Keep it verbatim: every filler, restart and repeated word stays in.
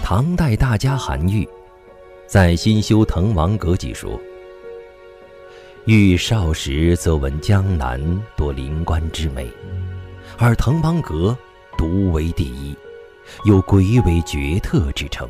唐代大家韩愈在新修滕王阁记说：愈少时则闻江南多灵官之美，而滕王阁独为第一，有魁为绝特之称。